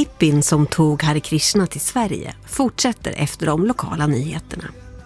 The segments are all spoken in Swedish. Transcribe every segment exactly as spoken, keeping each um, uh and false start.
Hippin som tog Hare Krishna till Sverige fortsätter efter de lokala nyheterna.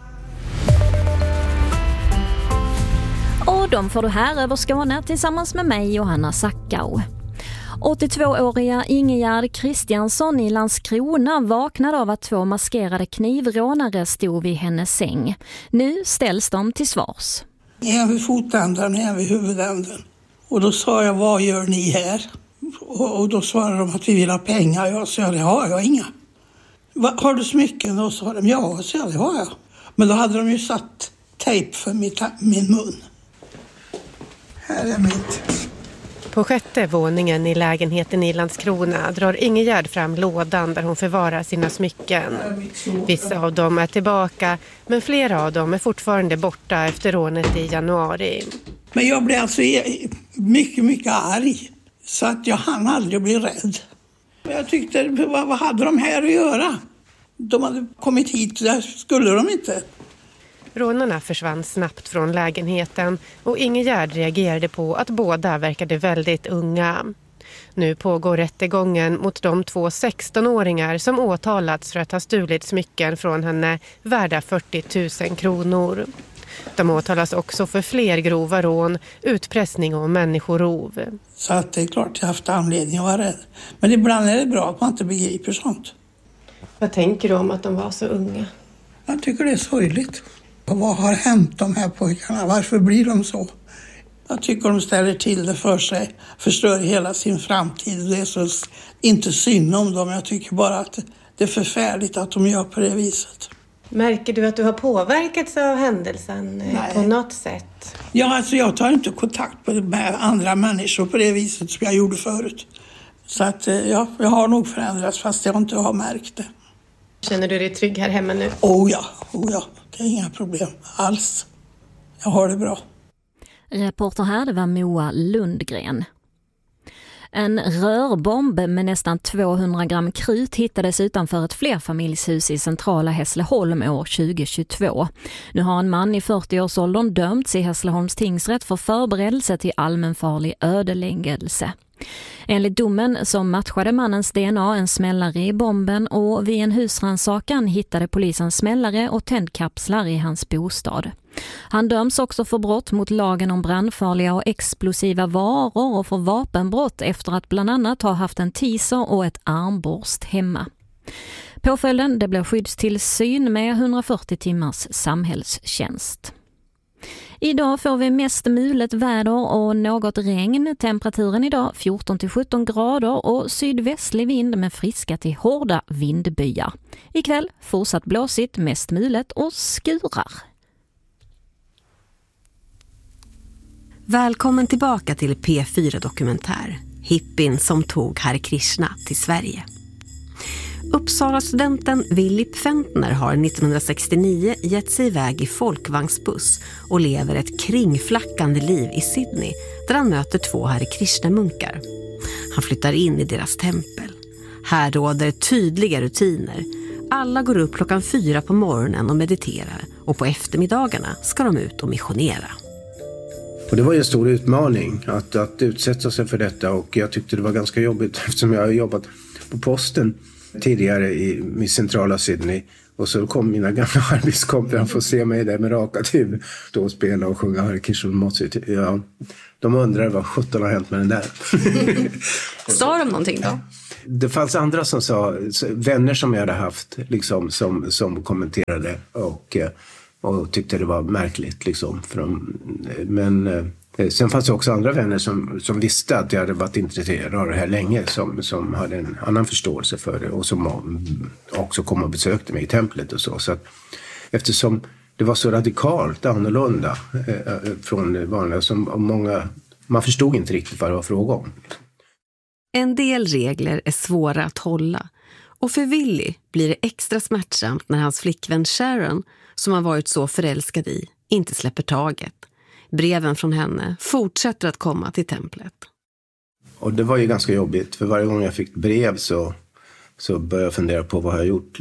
Och de får du här över Skåne tillsammans med mig, Johanna Sackau. åttiotvååriga Ingegärd Kristiansson i Landskrona vaknade av att två maskerade knivrånare stod vid hennes säng. Nu ställs de till svars. En vid fotändan, en vid huvudänden. Och då sa jag, vad gör ni här? Och, och då svarade de att vi vill ha pengar. Jag sa, det har jag inga. Va, har du smycken? Och sa de, ja, så det har jag. Men då hade de ju satt tejp för mitt, min mun. Här är mitt. På sjätte våningen i lägenheten i Landskrona drar Ingegärd fram lådan där hon förvarar sina smycken. Vissa av dem är tillbaka, men flera av dem är fortfarande borta efter rånet i januari. Men jag blev alltså mycket, mycket arg. Så att jag hann aldrig bli rädd. Jag tyckte, vad, vad hade de här att göra? De hade kommit hit, där skulle de inte. Rånarna försvann snabbt från lägenheten och Ingegärd reagerade på att båda verkade väldigt unga. Nu pågår rättegången mot de två sextonåringar som åtalats för att ha stulit smycken från henne värda fyrtio tusen kronor. De åtalas också för fler grova rån, utpressning och människorov. Så att det är klart jag har haft anledning att vara rädd. Men ibland är det bra att man inte begriper sånt. Vad tänker du om att de var så unga? Jag tycker det är sorgligt. Och vad har hänt de här pojkarna? Varför blir de så? Jag tycker de ställer till det för sig. Förstör hela sin framtid. Det är så inte synd om dem. Jag tycker bara att det är förfärligt att de gör på det viset. Märker du att du har påverkats av händelsen Nej. på något sätt? Ja, alltså jag tar inte kontakt med andra människor på det viset som jag gjorde förut. Så att ja, jag har nog förändrats fast jag inte har märkt det. Känner du dig trygg här hemma nu? Oh ja, oh ja. Det är inga problem alls. Jag har det bra. Reporter här, det var Moa Lundgren. En rörbomb med nästan tvåhundra gram krut hittades utanför ett flerfamiljshus i centrala Hässleholm år tjugohundratjugotvå. Nu har en man i fyrtio-årsåldern dömts i Hässleholms tingsrätt för förberedelse till allmänfarlig ödeläggelse. Enligt domen så matchade mannens D N A en smällare i bomben och vid en husrannsakan hittade polisen smällare och tändkapslar i hans bostad. Han döms också för brott mot lagen om brandfarliga och explosiva varor och för vapenbrott efter att bland annat ha haft en teaser och ett armborst hemma. Påföljden det blev skyddstillsyn med hundrafyrtio timmars samhällstjänst. Idag får vi mest mulet väder och något regn. Temperaturen idag fjorton till sjutton grader och sydvästlig vind med friska till hårda vindbyar. Ikväll fortsatt blåsigt, mest mulet och skurar. Välkommen tillbaka till P fyra Dokumentär. Hippin som tog Hare Krishna till Sverige. Uppsala-studenten Willip Fentner har nittonhundrasextionio gett sig iväg i folkvagnsbuss och lever ett kringflackande liv i Sydney där han möter två Hare Krishna-munkar. Han flyttar in i deras tempel. Här råder tydliga rutiner. Alla går upp klockan fyra på morgonen och mediterar och på eftermiddagarna ska de ut och missionera. Och det var ju en stor utmaning att, att utsätta sig för detta och jag tyckte det var ganska jobbigt eftersom jag har jobbat på posten tidigare i, i centrala Sydney och så kom mina gamla arbetskompisar få se mig där med rakat huvud då och spela och sjunga Hare Krishna. Ja, de undrar vad sjutton har hänt med den där. Sa de någonting då? Det fanns andra som sa, vänner som jag hade haft liksom, som, som kommenterade och, och tyckte det var märkligt liksom. För de, men sen fanns det också andra vänner som, som visste att jag hade varit intresserad av det här länge som, som hade en annan förståelse för det och som också kom och besökte mig i templet och så. Så att, eftersom det var så radikalt annorlunda eh, från det vanliga som många, man förstod inte riktigt vad det var fråga om. En del regler är svåra att hålla och för Willy blir det extra smärtsamt när hans flickvän Sharon, som har varit så förälskad i, inte släpper taget. Breven från henne fortsätter att komma till templet. Och det var ju ganska jobbigt för varje gång jag fick brev så, så började jag fundera på vad jag har gjort.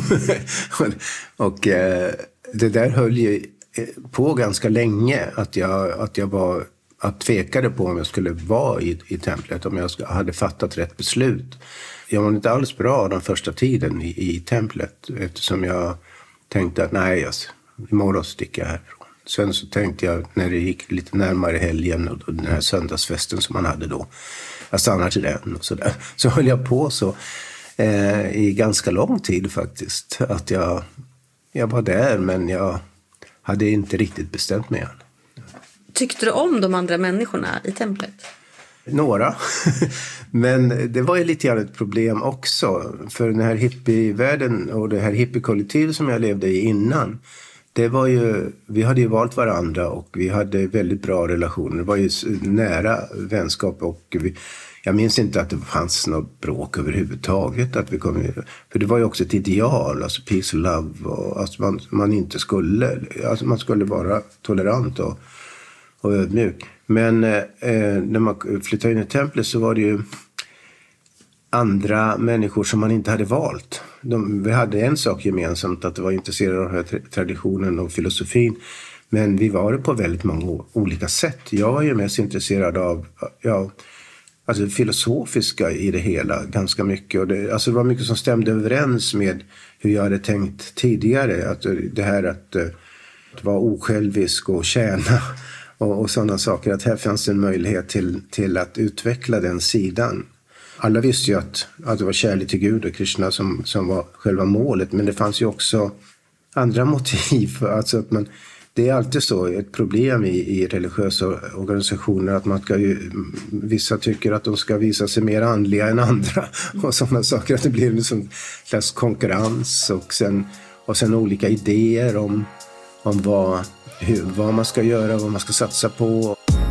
och eh, det där höll ju på ganska länge att jag, att jag var att tvekade på om jag skulle vara i, i templet, om jag hade fattat rätt beslut. Jag var inte alls bra den första tiden i, i templet, eftersom jag tänkte att nej, jag, imorgon sticker jag härifrån. Sen så tänkte jag när det gick lite närmare helgen och den här söndagsfesten som man hade då, jag stannar till den och sådär. Så höll jag på så eh, i ganska lång tid faktiskt, att jag, jag var där men jag hade inte riktigt bestämt mig än. Tyckte du om de andra människorna i templet? Några. Men det var ju lite grann ett problem också. För den här hippievärlden och det här hippiekollektiv som jag levde i innan. Det var ju, vi hade ju valt varandra och vi hade väldigt bra relationer. Det var ju nära vänskap och vi, jag minns inte att det fanns något bråk överhuvudtaget. Att vi kom, för det var ju också ett ideal, alltså peace och love. Och, alltså man, man inte skulle, alltså man skulle vara tolerant och, och ödmjuk. Men eh, när man flyttade in i templet så var det ju andra människor som man inte hade valt. De, vi hade en sak gemensamt, att det var intresserade av den här traditionen och filosofin. Men vi var det på väldigt många olika sätt. Jag var ju mest intresserad av ja, alltså filosofiska i det hela ganska mycket. Och det, alltså det var mycket som stämde överens med hur jag hade tänkt tidigare. Att det här att, att vara osjälvisk och tjäna och, och sådana saker. Att här fanns en möjlighet till, till att utveckla den sidan. Alla visste ju att, att det var kärlek till Gud och Krishna som, som var själva målet. Men det fanns ju också andra motiv. Alltså att man, det är alltid så ett problem i, i religiösa organisationer att man ska ju, vissa tycker att de ska visa sig mer andliga än andra. Och sådana saker, att det blir en sån slags konkurrens och sen, och sen olika idéer om, om vad, hur, vad man ska göra, vad man ska satsa på.